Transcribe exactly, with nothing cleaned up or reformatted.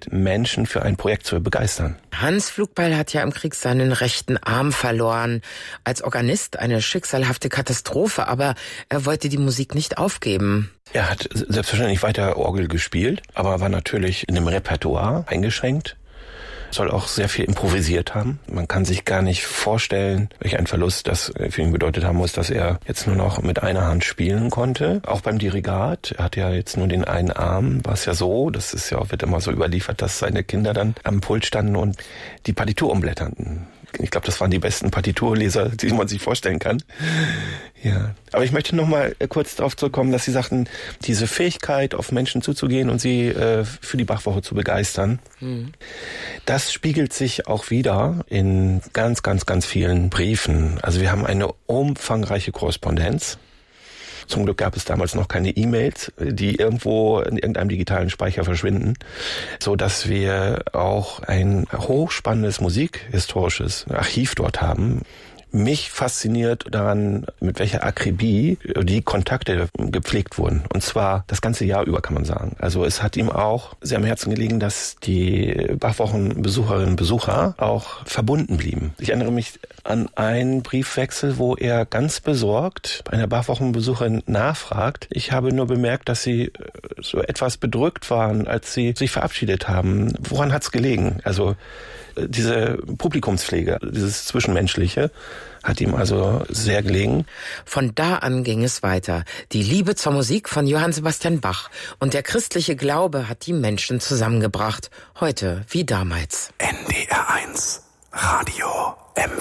Fähigkeit, Menschen für ein Projekt zu begeistern. Hans Pflugbeil hat ja im Krieg seinen rechten Arm verloren. Als Organist eine schicksalhafte Katastrophe, aber er wollte die Musik nicht aufgeben. Er hat selbstverständlich weiter Orgel gespielt, aber war natürlich in dem Repertoire eingeschränkt. Soll auch sehr viel improvisiert haben. Man kann sich gar nicht vorstellen, welch ein Verlust das für ihn bedeutet haben muss, dass er jetzt nur noch mit einer Hand spielen konnte. Auch beim Dirigat, er hat ja jetzt nur den einen Arm, war es ja so, das ist ja, wird immer so überliefert, dass seine Kinder dann am Pult standen und die Partitur umblätterten. Ich glaube, das waren die besten Partiturleser, die man sich vorstellen kann. Ja, aber ich möchte noch mal kurz darauf zurückkommen, dass Sie sagten, diese Fähigkeit, auf Menschen zuzugehen und sie äh, für die Bachwoche zu begeistern, mhm. das spiegelt sich auch wieder in ganz, ganz, ganz vielen Briefen. Also wir haben eine umfangreiche Korrespondenz. Zum Glück gab es damals noch keine E-Mails, die irgendwo in irgendeinem digitalen Speicher verschwinden, so dass wir auch ein hochspannendes musikhistorisches Archiv dort haben. Mich fasziniert daran, mit welcher Akribie die Kontakte gepflegt wurden. Und zwar das ganze Jahr über, kann man sagen. Also es hat ihm auch sehr am Herzen gelegen, dass die Bachwochenbesucherinnen und Besucher auch verbunden blieben. Ich erinnere mich an einen Briefwechsel, wo er ganz besorgt bei einer Bachwochenbesucherin nachfragt. Ich habe nur bemerkt, dass sie so etwas bedrückt waren, als sie sich verabschiedet haben. Woran hat's gelegen? Also diese Publikumspflege, dieses Zwischenmenschliche, hat ihm also sehr gelegen. Von da an ging es weiter. Die Liebe zur Musik von Johann Sebastian Bach und der christliche Glaube hat die Menschen zusammengebracht. Heute wie damals. N D R eins Radio M